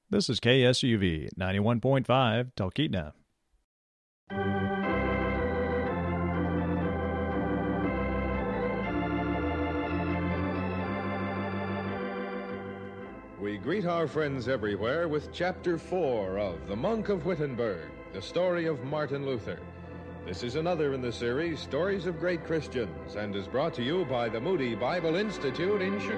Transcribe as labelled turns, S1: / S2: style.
S1: This is KSUV 91.5 Talkeetna.
S2: We greet our friends everywhere with Chapter 4 of The Monk of Wittenberg, the story of Martin Luther. This is another in the series, Stories of Great Christians, and is brought to you by the Moody Bible Institute in Chicago.